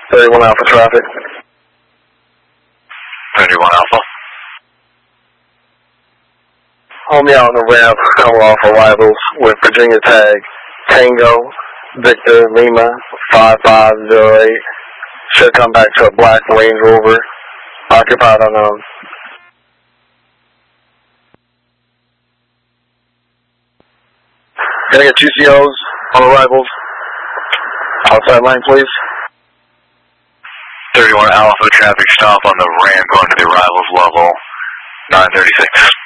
31 Alpha traffic. 31 Alpha. Hold me out on the ramp, coming off arrivals with Virginia tag Tango Victor Lima 5508. Should come back to a black Range Rover, occupied unknown. Can I get GCOs on arrivals? Outside line, please. 31 Alpha traffic stop on the ramp going to the arrivals level 936.